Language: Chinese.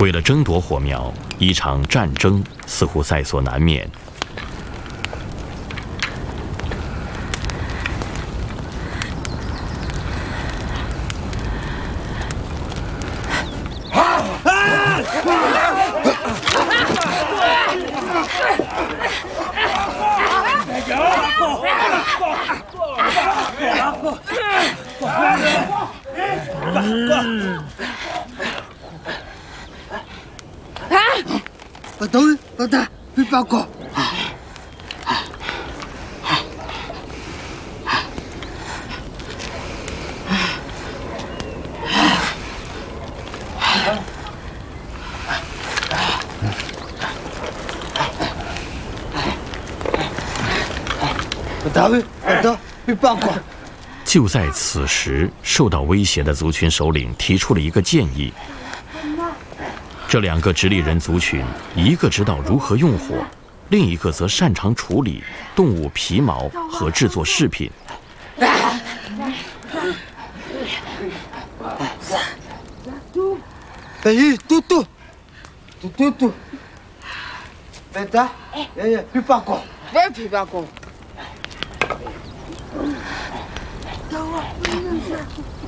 为了争夺火苗，一场战争似乎在所难免。 Betul, pipaku. Betul, pipaku. 就在此时，受到威胁的族群首领提出了一个建议。这两个直立人族群，一个知道如何用火，另一个则擅长处理动物皮毛和制作饰品。 Tutu. Beta, pipaku. Pipaku.